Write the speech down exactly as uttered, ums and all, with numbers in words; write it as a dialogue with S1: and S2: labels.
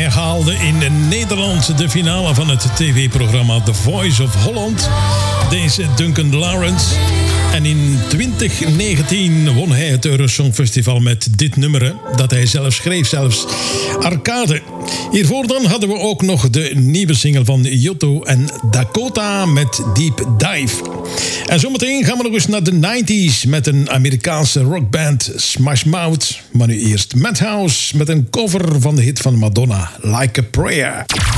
S1: haalde in Nederland de finale van het tv-programma The Voice of Holland. Deze Duncan Lawrence. En in twintig negentien won hij het Eurosongfestival met dit nummer dat hij zelf schreef, zelfs Arcade. Hiervoor dan hadden we ook nog de nieuwe single van Yotto en Dakota met Deep Dive. En zometeen gaan we nog eens naar de negentig met een Amerikaanse rockband Smash Mouth. Maar nu eerst Madhouse met een cover van de hit van Madonna, Like a Prayer.